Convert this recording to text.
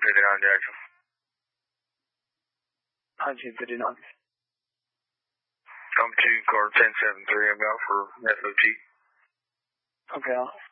1959 Jackson. 1959. I'm 2 car 1073. I'm out for FOT. Okay.